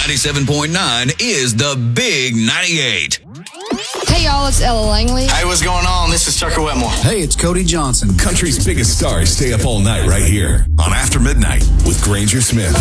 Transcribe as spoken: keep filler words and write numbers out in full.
ninety-seven point nine is the Big ninety-eight. Hey, y'all, it's Ella Langley. Hey, what's going on? This is Tucker Wetmore. Hey, it's Cody Johnson. Country's biggest stars stay up all night right here on After Midnight with Granger Smith.